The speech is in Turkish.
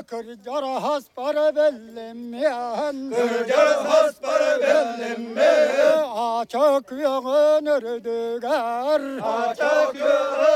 kırcar haspara bellemeyen Kırcar haspara bellembe Açık yığın ördüger Açak yığın